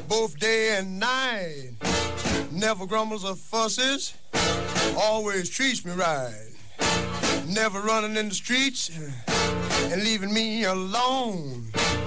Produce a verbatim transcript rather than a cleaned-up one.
both day and night. Never grumbles or fusses, always treats me right. Never running in the streets and leaving me alone.